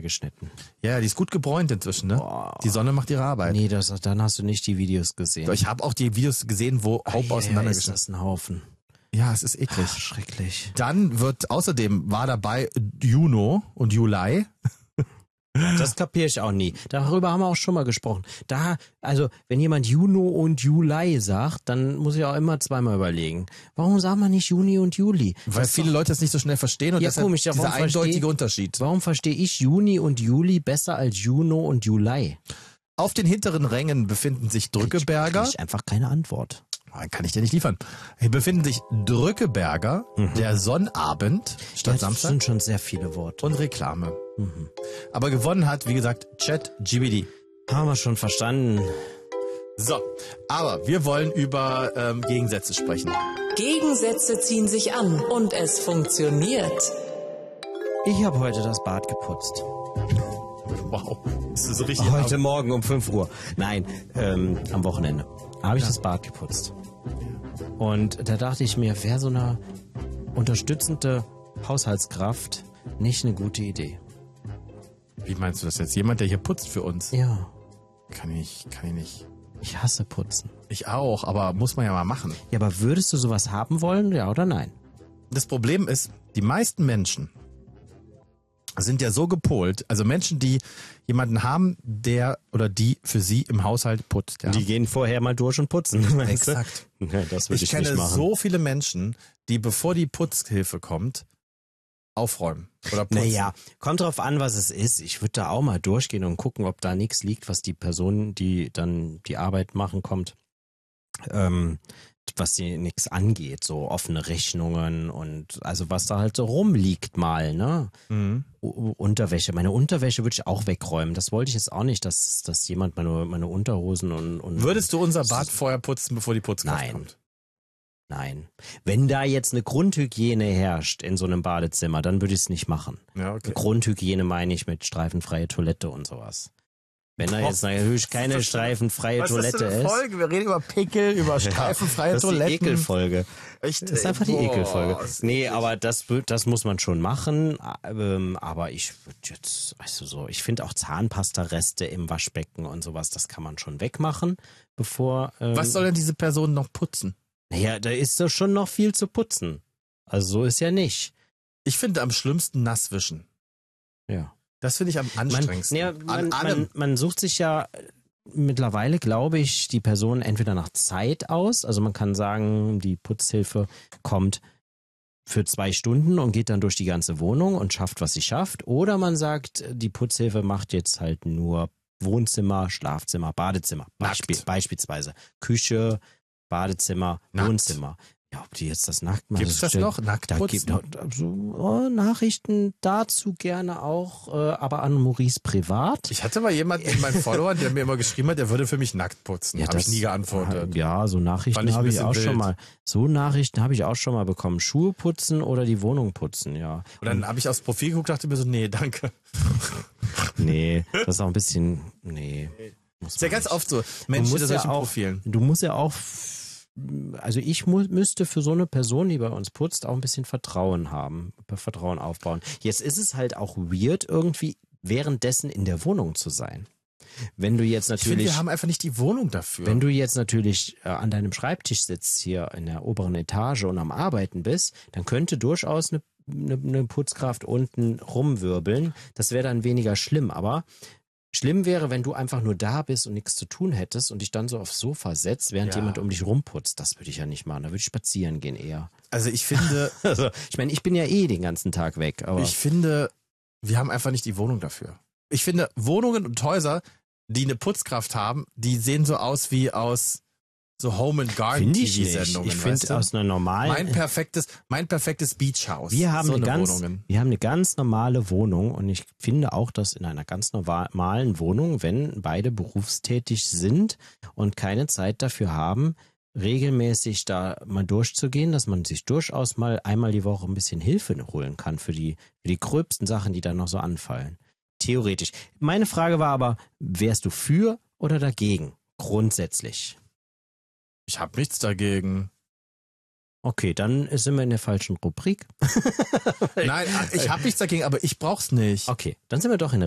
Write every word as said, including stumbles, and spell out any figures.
geschnitten. Ja, die ist gut gebräunt inzwischen, ne? Boah. Die Sonne macht ihre Arbeit. Nee, das, dann hast du nicht die Videos gesehen. Ich habe auch die Videos gesehen, wo Hope auseinandergeschnitten ist. Das ein Haufen. Ja, es ist eklig. Ach, schrecklich. Dann wird, außerdem war dabei Juno und Juli. Das kapiere ich auch nie. Darüber haben wir auch schon mal gesprochen. Da, also, wenn jemand Juno und Juli sagt, dann muss ich auch immer zweimal überlegen. Warum sagt man nicht Juni und Juli? Weil das viele Leute das nicht so schnell verstehen und ja, deshalb komisch, ja, dieser warum eindeutige versteh, Unterschied. Warum verstehe ich Juni und Juli besser als Juno und Juli? Auf den hinteren Rängen befinden sich Drückeberger. Krieg ich einfach keine Antwort. Kann ich dir nicht liefern. Hier befinden sich Drückeberger, mhm. der Sonnabend statt ja, Samstag. Das sind schon sehr viele Worte. Und Reklame. Mhm. Aber gewonnen hat, wie gesagt, ChatGPT. Haben wir schon verstanden. So, aber wir wollen über ähm, Gegensätze sprechen. Gegensätze ziehen sich an und es funktioniert. Ich habe heute das Bad geputzt. Wow, das ist so richtig. Heute ab- Morgen um fünf Uhr. Nein, ähm, am Wochenende habe ich ja. das Bad geputzt. Und da dachte ich mir, wäre so eine unterstützende Haushaltskraft nicht eine gute Idee. Wie meinst du das jetzt? Jemand, der hier putzt für uns? Ja. Kann ich, kann ich nicht. Ich hasse Putzen. Ich auch, aber muss man ja mal machen. Ja, aber würdest du sowas haben wollen, ja oder nein? Das Problem ist, die meisten Menschen sind ja so gepolt, also Menschen, die jemanden haben, der oder die für sie im Haushalt putzt. Ja. Die gehen vorher mal durch und putzen. Exakt. Ja, das würde ich, ich kenne nicht machen. so viele Menschen, die bevor die Putzhilfe kommt, aufräumen oder putzen. Naja, kommt drauf an, was es ist. Ich würde da auch mal durchgehen und gucken, ob da nichts liegt, was die Person, die dann die Arbeit machen kommt, ähm, was die nichts angeht, so offene Rechnungen und also was da halt so rumliegt mal, ne? Mhm. U- Unterwäsche. Meine Unterwäsche würde ich auch wegräumen. Das wollte ich jetzt auch nicht, dass, dass jemand meine, meine Unterhosen und, und... Würdest du unser Bad vorher putzen, bevor die Putzkraft Nein. kommt? Nein. Wenn da jetzt eine Grundhygiene herrscht in so einem Badezimmer, dann würde ich es nicht machen. Ja, okay. Grundhygiene meine ich mit streifenfreie Toilette und sowas. Wenn da jetzt natürlich keine streifenfreie Was Toilette ist. Das ist. Folge? Wir reden über Pickel, über streifenfreie das ist Toiletten. die Ekelfolge. Echt? Das ist einfach die Boah, Ekelfolge. ist Nee, eklig. aber das, das muss man schon machen. Ähm, aber ich würde jetzt, weißt du so, ich finde auch Zahnpasta-Reste im Waschbecken und sowas, das kann man schon wegmachen, bevor... Ähm, Was soll denn diese Person noch putzen? Naja, da ist doch schon noch viel zu putzen. Also so ist ja nicht. Ich finde am schlimmsten nass wischen. Ja. Das finde ich am anstrengendsten. Man, ja, man, An allem. man, man sucht sich ja mittlerweile, glaube ich, die Person entweder nach Zeit aus, also man kann sagen, die Putzhilfe kommt für zwei Stunden und geht dann durch die ganze Wohnung und schafft, was sie schafft, oder man sagt, die Putzhilfe macht jetzt halt nur Wohnzimmer, Schlafzimmer, Badezimmer, Beispiel, beispielsweise Küche, Badezimmer, Nackt. Wohnzimmer. Ja, ob die jetzt das nackt machen. Gibt's das noch? Nackt Da putzen? gibt also, oh, Nachrichten dazu gerne auch, äh, aber an Maurice privat. Ich hatte mal jemanden in meinen Followern, der mir immer geschrieben hat, der würde für mich nackt putzen. Ja, Habe ich das- nie geantwortet. Ja, so Fand Nachrichten ich ein habe ich bisschen auch wild. schon mal. So Nachrichten habe ich auch schon mal bekommen. Schuhe putzen oder die Wohnung putzen, ja. Und dann habe ich aufs Profil geguckt, dachte mir so, nee, danke. Nee, das ist auch ein bisschen, nee. Muss Ist ja man ganz nicht. oft so. Du Menschen musst mit ja solchen auch, Profilen. Du musst ja auch, also ich mu müsste für so eine Person, die bei uns putzt, auch ein bisschen Vertrauen haben, Vertrauen aufbauen. Jetzt ist es halt auch weird, irgendwie währenddessen in der Wohnung zu sein. Wenn du jetzt Ich finde, natürlich, wir haben einfach nicht die Wohnung dafür. wenn du jetzt natürlich äh, an deinem Schreibtisch sitzt hier in der oberen Etage und am Arbeiten bist, dann könnte durchaus eine, eine, eine Putzkraft unten rumwirbeln. Das wäre dann weniger schlimm, aber schlimm wäre, wenn du einfach nur da bist und nichts zu tun hättest und dich dann so aufs Sofa setzt, während Ja. jemand um dich rumputzt. Das würde ich ja nicht machen. Da würde ich spazieren gehen eher. Also ich finde, Also, ich meine, ich bin ja eh den ganzen Tag weg, aber ich finde, wir haben einfach nicht die Wohnung dafür. Ich finde, Wohnungen und Häuser, die eine Putzkraft haben, die sehen so aus wie aus so Home and Garden finde T ich nicht. V-Sendungen. Ich weißt finde du? aus einer normalen... mein perfektes, mein perfektes Beachhaus. Wir haben, so eine ganz, Wohnungen. wir haben eine ganz normale Wohnung und ich finde auch, dass in einer ganz normalen Wohnung, wenn beide berufstätig sind und keine Zeit dafür haben, regelmäßig da mal durchzugehen, dass man sich durchaus mal einmal die Woche ein bisschen Hilfe holen kann für die, für die gröbsten Sachen, die da noch so anfallen. Theoretisch. Meine Frage war aber, wärst du für oder dagegen? Grundsätzlich. Ich habe nichts dagegen. Okay, dann sind wir in der falschen Rubrik. Nein, ich habe nichts dagegen, aber ich brauch's nicht. Okay, dann sind wir doch in der